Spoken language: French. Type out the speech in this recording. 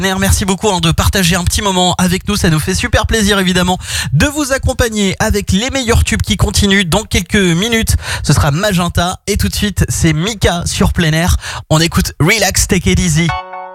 Merci beaucoup de partager un petit moment avec nous, ça nous fait super plaisir évidemment de vous accompagner avec les meilleurs tubes qui continuent. Dans quelques minutes, ce sera Magenta et tout de suite c'est Mika sur Plein Air. On écoute Relax, Take It Easy.